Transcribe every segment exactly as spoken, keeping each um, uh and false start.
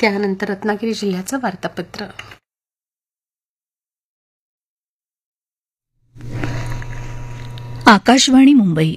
त्यानंतर रत्नागिरी जिल्ह्याचं वार्तापत्र. आकाशवाणी मुंबई.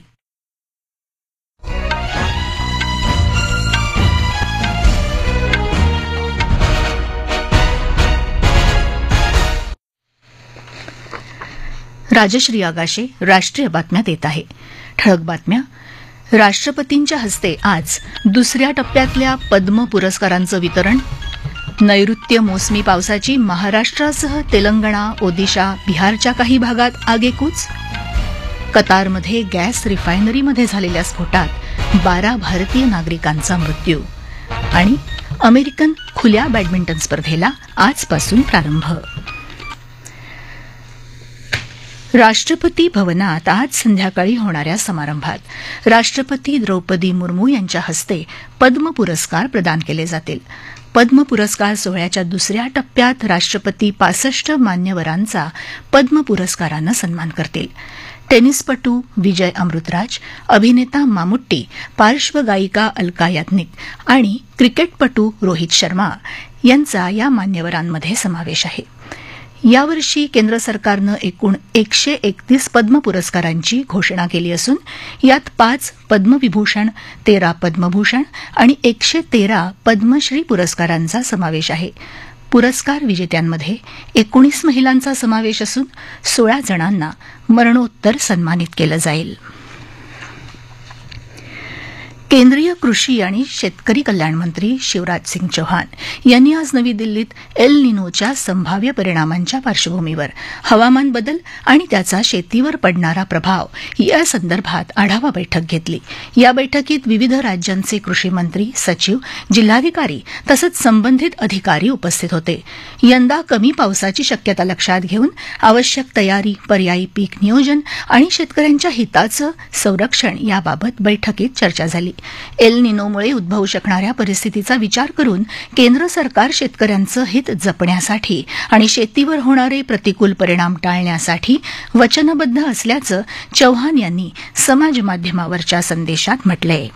राजश्री आगाशे राष्ट्रीय बातम्या देत आहे. ठळक बातम्या. राष्ट्रपतींच्या हस्ते आज दुसऱ्या टप्प्यातल्या पद्म पुरस्कारांचं वितरण. नैऋत्य मोसमी पावसाची महाराष्ट्रासह तेलंगणा, ओदिशा, बिहारच्या काही भागात आगेकूच. कतारमध्ये गॅस रिफायनरीमध्ये झालेल्या स्फोटात बारा भारतीय नागरिकांचा मृत्यू. आणि अमेरिकन खुल्या बॅडमिंटन स्पर्धेला आजपासून प्रारंभ. राष्ट्रपती भवनात आज संध्याकाळी होणाऱ्या समारंभात राष्ट्रपती द्रौपदी मुर्मू यांच्या हस्ते पद्म पुरस्कार प्रदान केले जातील. पद्म पुरस्कार सोहळ्याच्या दुसऱ्या टप्प्यात राष्ट्रपती पासष्ट मान्यवरांचा पद्म पुरस्कारानं सन्मान करतील. टेनिसपटू विजय अमृतराज, अभिनेता मामुट्टी, पार्श्वगायिका अलका याज्ञिक आणि क्रिकेटपटू रोहित शर्मा यांचा या मान्यवरांमध्ये समावेश आहे. यावर्षी केंद्र सरकारनं एकूण एकशे एकतीस पद्म पुरस्कारांची घोषणा केली असून यात पाच पद्मविभूषण, तेरा पद्मभूषण आणि एकशे तेरा पद्मश्री पुरस्कारांचा समावेश आहे. पुरस्कार विजेत्यांमध्ये एकोणीस महिलांचा समावेश असून सोळा जणांना मरणोत्तर सन्मानित केलं जाईल. केंद्रीय कृषी आणि शेतकरी कल्याण मंत्री शिवराज सिंग चौहान यांनी आज नवी दिल्लीत एल निनोच्या संभाव्य परिणामांच्या पार्श्वभूमीवर हवामान बदल आणि त्याचा शेतीवर पडणारा प्रभाव या संदर्भात आढावा बैठक घेतली. या बैठकीत विविध राज्यांचे कृषी मंत्री, सचिव, जिल्हाधिकारी तसंच संबंधित अधिकारी उपस्थित होते. यंदा कमी पावसाची शक्यता लक्षात घेऊन आवश्यक तयारी, पर्यायी पीक नियोजन आणि शेतकऱ्यांच्या हिताचं संरक्षण याबाबत बैठकीत चर्चा झाली. एल निनोमुळे उद्भवू शकणाऱ्या परिस्थितीचा विचार करून केंद्र सरकार शेतकऱ्यांचं हित जपण्यासाठी आणि शेतीवर होणारे प्रतिकूल परिणाम टाळण्यासाठी वचनबद्ध असल्याचं चौहान यांनी समाजमाध्यमावरच्या संदेशात म्हटलंय.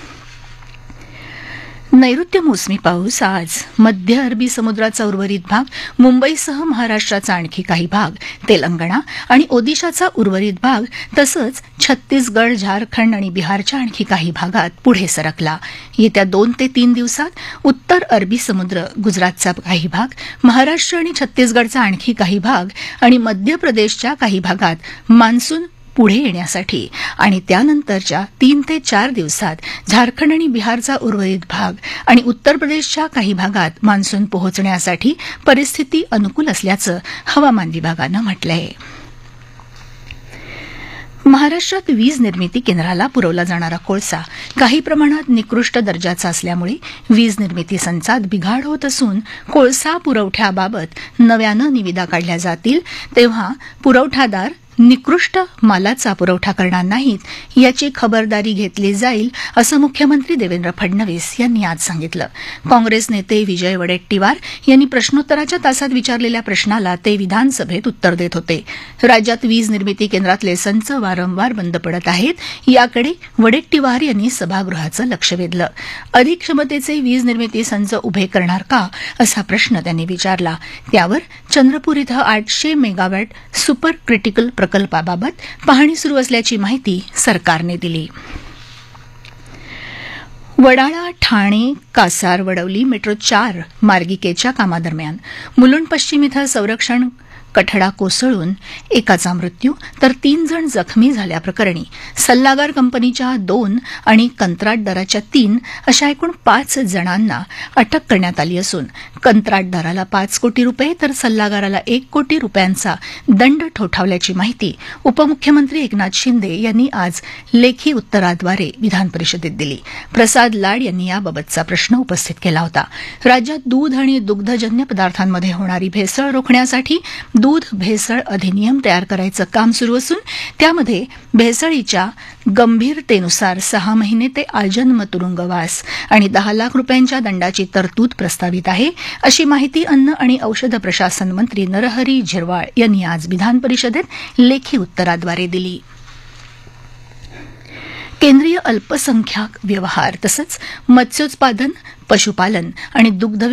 नैऋत्य मोसमी पाऊस आज मध्य अरबी समुद्राचा उर्वरित भाग, मुंबईसह महाराष्ट्राचा आणखी काही भाग, तेलंगणा आणि ओदिशाचा उर्वरित भाग तसंच छत्तीसगड, झारखंड आणि बिहारच्या आणखी काही भागात पुढे सरकला. येत्या दोन ते तीन दिवसात उत्तर अरबी समुद्र, गुजरातचा काही भाग, महाराष्ट्र आणि छत्तीसगडचा आणखी काही भाग आणि मध्य प्रदेशच्या काही भागात मान्सून पुढे येण्यासाठी आणि त्यानंतरच्या तीन ते चार दिवसात झारखंड आणि बिहारचा उर्वरित भाग आणि उत्तर प्रदेशच्या काही भागात मान्सून पोहोचण्यासाठी परिस्थिती अनुकूल असल्याचं हवामान विभागानं म्हटलंय. महाराष्ट्रात वीज निर्मिती केंद्राला पुरवला जाणारा कोळसा काही प्रमाणात निकृष्ट दर्जाचा असल्यामुळे वीज निर्मिती संचात बिघाड होत असून कोळसा पुरवठ्याबाबत नव्यानं निविदा काढल्या जातील तेव्हा पुरवठादार निकृष्ट मालाचा पुरवठा करणार नाहीत याची खबरदारी घेतली जाईल असं मुख्यमंत्री देवेंद्र फडणवीस यांनी आज सांगितलं. काँग्रेस नेते विजय वडेट्टीवार यांनी प्रश्नोत्तराच्या तासात विचारलेल्या प्रश्नाला ते विधानसभेत उत्तर देत होते. राज्यात वीज निर्मिती केंद्रातले संच वारंवार बंद पडत आहेत, याकडे वडेट्टीवार यांनी सभागृहाचं लक्ष वेधलं. अधिक क्षमतेचे वीज निर्मिती संच उभे करणार का असा प्रश्न त्यांनी विचारला. त्यावर चंद्रपूर इथं आठशे मेगावॅट सुपर क्रिटिकल प्रकल्पाबाबत पाहणी सुरू असल्याची माहिती सरकारने दिली. वडाळा, ठाणे, कासार, वडवली मेट्रो चार मार्गिकेच्या कामादरम्यान मुलुंड पश्चिम इथं संरक्षण कठडा कोसळून एकाचा मृत्यू तर तीन जण जखमी झाल्याप्रकरणी सल्लागार कंपनीच्या दोन आणि कंत्राटदाराच्या तीन अशा एकूण पाच जणांना अटक करण्यात आली असून कंत्राटदाराला पाच कोटी रुपये तर सल्लागाराला एक कोटी रुपयांचा दंड ठोठावल्याची माहिती उपमुख्यमंत्री एकनाथ शिंदे यांनी आज लेखी उत्तराद्वारे विधानपरिषदेत दिली. प्रसाद लाड यांनी याबाबतचा प्रश्न उपस्थित केला होता. राज्यात दूध आणि दुग्धजन्य पदार्थांमध्ये होणारी भेसळ रोखण्यासाठी दूध भेसळ अधिनियम तयार करायचं काम सुरू असून त्यामध्ये भेसळीच्या गंभीरतेनुसार सहा महिने ते आजन्म तुरुंगवास आणि दहा लाख रुपयांच्या दंडाची तरतूद प्रस्तावित आहे, अशी माहिती अन्न आणि औषध प्रशासन मंत्री नरहरी झिरवाळ यांनी आज विधानपरिषदेत लेखी उत्तराद्वारे दिली. केंद्रीय अल्पसंख्याक व्यवहार तसंच मत्स्योत्पादन, पशुपालन आणि दुग्ध